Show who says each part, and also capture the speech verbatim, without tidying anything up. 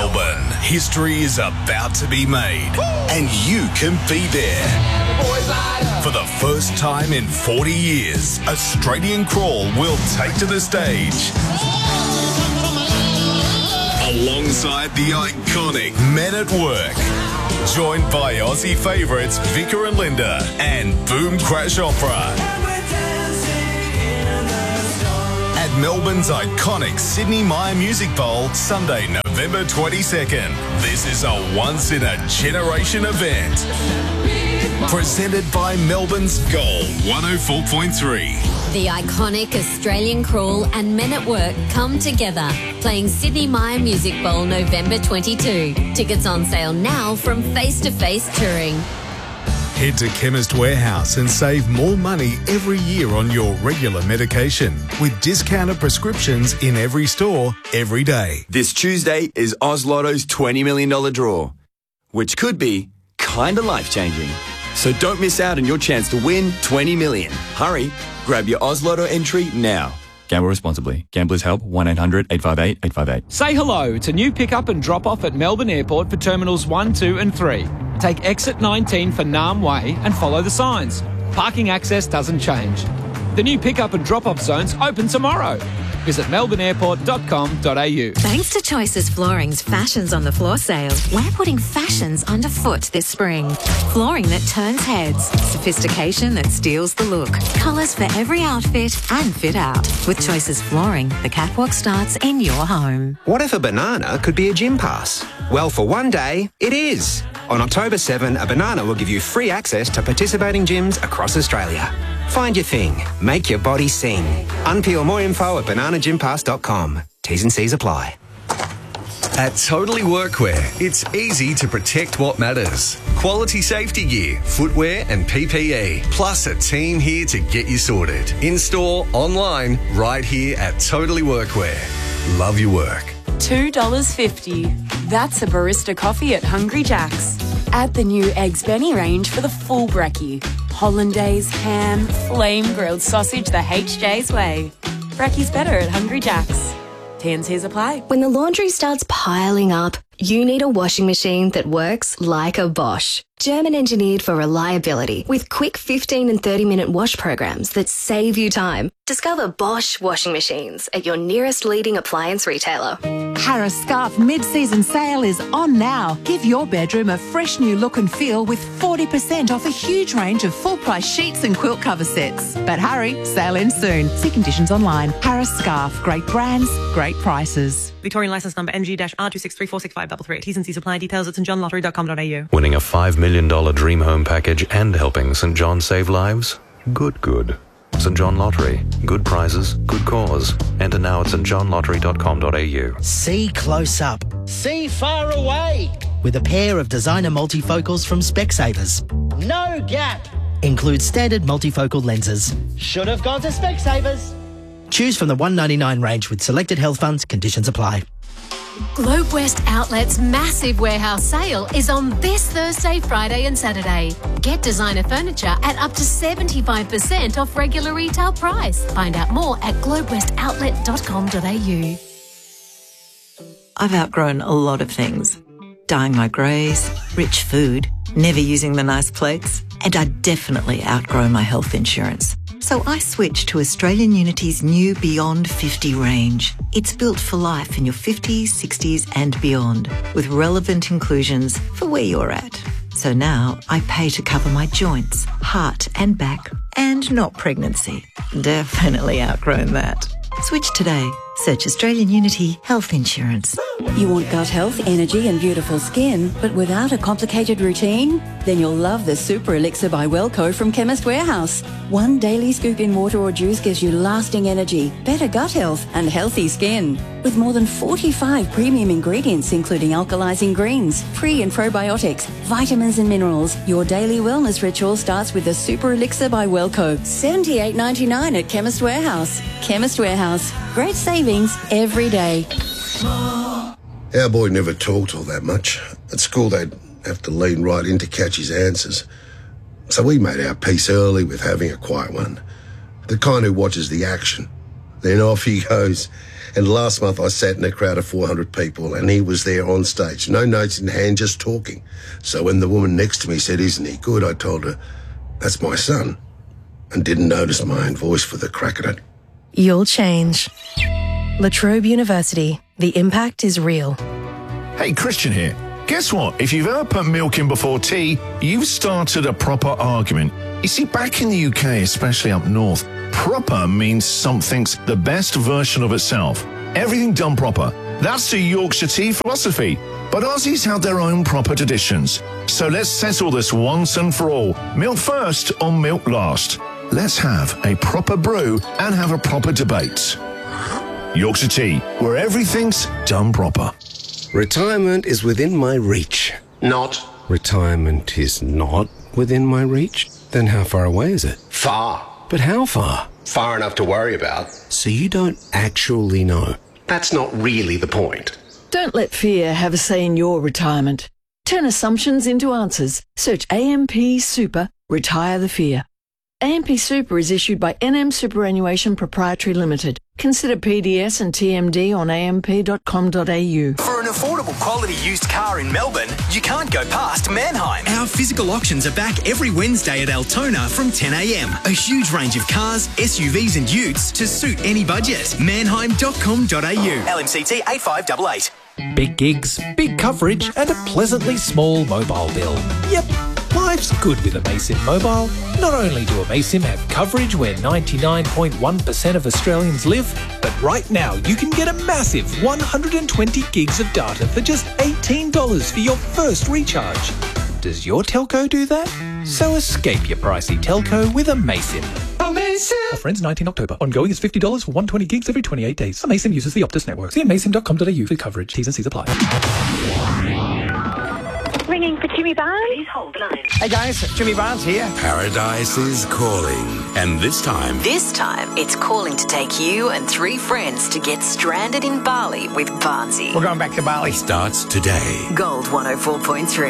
Speaker 1: Melbourne, history is about to be made, and you can be there. For the first time in forty years, Australian Crawl will take to the stage alongside the iconic Men at Work, joined by Aussie favourites Vicar and Linda and Boom Crash Opera. At Melbourne's iconic Sydney Myer Music Bowl, Sunday, November twenty-second. This is a once-in-a-generation event. Presented by Melbourne's Gold one oh four point three.
Speaker 2: The iconic Australian Crawl and Men at Work come together, playing Sydney Myer Music Bowl November twenty-second. Tickets on sale now from Face to Face Touring.
Speaker 1: Head to Chemist Warehouse and save more money every year on your regular medication with discounted prescriptions in every store, every day.
Speaker 3: This Tuesday is Oz Lotto's twenty million dollars draw, which could be kinda life-changing. So don't miss out on your chance to win twenty million dollars. Hurry, grab your Oz Lotto entry now. Gamble responsibly. Gamblers Help, one eight hundred eight five eight eight five eight.
Speaker 4: Say hello to new pick-up and drop-off at Melbourne Airport for Terminals one, two and three. Take exit nineteen for Nam Way and follow the signs. Parking access doesn't change. The new pick-up and drop-off zones open tomorrow. Visit melbourne airport dot com dot a u.
Speaker 5: Thanks to Choices Flooring's Fashions on the Floor sale, we're putting fashions underfoot this spring. Flooring that turns heads, sophistication that steals the look, colours for every outfit and fit out. With Choices Flooring, the catwalk starts in your home.
Speaker 6: What if a banana could be a gym pass? Well, for one day, it is. On October seventh, a banana will give you free access to participating gyms across Australia. Find your thing. Make your body sing. Unpeel more info at banana gym pass dot com. T's and C's apply.
Speaker 7: At Totally Workwear, it's easy to protect what matters. Quality safety gear, footwear and P P E, plus a team here to get you sorted. In-store, online, right here at Totally Workwear. Love your work.
Speaker 8: two dollars fifty. That's a barista coffee at Hungry Jack's. Add the new Eggs Benny range for the full brekkie. Hollandaise, ham, flame-grilled sausage the H J's way. Brekkie's better at Hungry Jack's. T and C's apply.
Speaker 9: When the laundry starts piling up, you need a washing machine that works like a Bosch. German engineered for reliability with quick fifteen and thirty minute wash programs that save you time. Discover Bosch washing machines at your nearest leading appliance retailer.
Speaker 10: Harris Scarf mid-season sale is on now. Give your bedroom a fresh new look and feel with forty percent off a huge range of full-price sheets and quilt cover sets. But hurry, sale ends soon. See conditions online. Harris Scarf, great brands, great prices.
Speaker 11: Victorian licence number M G R two six three four six five three three. T's and C's apply. Details at st john lottery dot com dot a u.
Speaker 12: Winning a five million dollars dream home package and helping St John save lives? Good, good. St John Lottery. Good prizes, good cause. Enter now at st john lottery dot com dot a u.
Speaker 13: See close up. See far away. With a pair of designer multifocals from Specsavers. No gap. Includes standard multifocal lenses. Should have gone to Specsavers. Choose from the one ninety-nine range with selected health funds. Conditions apply.
Speaker 2: Globe West Outlet's massive warehouse sale is on this Thursday, Friday and Saturday. Get designer furniture at up to seventy-five percent off regular retail price. Find out more at globe west outlet dot com dot a u.
Speaker 14: I've outgrown a lot of things. Dyeing my greys, rich food, never using the nice plates, and I definitely outgrow my health insurance. So I switched to Australian Unity's new Beyond fifty range. It's built for life in your fifties, sixties and beyond, with relevant inclusions for where you're at. So now I pay to cover my joints, heart and back, and not pregnancy. Definitely outgrown that. Switch today. Search Australian Unity Health Insurance.
Speaker 15: You want gut health, energy and beautiful skin, but without a complicated routine? Then you'll love the Super Elixir by Wellco from Chemist Warehouse. One daily scoop in water or juice gives you lasting energy, better gut health and healthy skin. With more than forty-five premium ingredients including alkalizing greens, pre and probiotics, vitamins and minerals, your daily wellness ritual starts with the Super Elixir by Wellco. seventy-eight ninety-nine at Chemist Warehouse. Chemist Warehouse. Great savings every day.
Speaker 16: Our boy never talked all that much. At school, they'd have to lean right in to catch his answers. So we made our peace early with having a quiet one. The kind who watches the action Then off he goes. And last month I sat in a crowd of four hundred people and he was there on stage. No notes in hand, just talking. So when the woman next to me said, "Isn't he good?" I told her, "That's my son." And didn't notice my own voice for the crack at it.
Speaker 17: You'll change. La Trobe University. The impact is real.
Speaker 18: Hey, Christian here. Guess what? If you've ever put milk in before tea, you've started a proper argument. You see, back in the U K, especially up north, proper means something's the best version of itself. Everything done proper. That's the Yorkshire tea philosophy. But Aussies have their own proper traditions. So let's settle this once and for all. Milk first or milk last? Let's have a proper brew and have a proper debate. Yorkshire tea, where everything's done proper.
Speaker 19: Retirement is within my reach.
Speaker 16: Not.
Speaker 19: Retirement is not within my reach? Then how far away is it?
Speaker 16: Far.
Speaker 19: But how far?
Speaker 16: Far enough to worry about.
Speaker 19: So you don't actually know?
Speaker 16: That's not really the point.
Speaker 20: Don't let fear have a say in your retirement. Turn assumptions into answers. Search A M P Super, Retire the Fear. A M P Super is issued by N M Superannuation Proprietary Limited. Consider P D S and T M D on a m p dot com dot a u.
Speaker 21: For an affordable quality used car in Melbourne, you can't go past Mannheim. Our physical auctions are back every Wednesday at Altona from ten a m. A huge range of cars, S U Vs and utes to suit any budget. mannheim dot com dot a u. L M C T eight five eight eight.
Speaker 22: Big gigs, big coverage and a pleasantly small mobile bill. Yep, life's good with Amaysim Mobile. Not only do Amaysim have coverage where ninety-nine point one percent of Australians live, but right now you can get a massive one hundred twenty gigs of data for just eighteen dollars for your first recharge. Does your telco do that? So escape your pricey telco with Amaysim. Amaysim! Offer ends nineteenth October. Ongoing is fifty dollars for one hundred twenty gigs every twenty-eight days. Amaysim uses the Optus network. See amaysim dot com dot a u for coverage. T's and C's apply.
Speaker 23: Ringing for Jimmy Barnes. Please hold line.
Speaker 24: Hey guys, Jimmy Barnes here.
Speaker 25: Paradise is calling. And this time...
Speaker 26: This time, it's calling to take you and three friends to get stranded in Bali with Barnesy.
Speaker 24: We're going back to Bali.
Speaker 25: Starts today.
Speaker 26: Gold one oh four point three.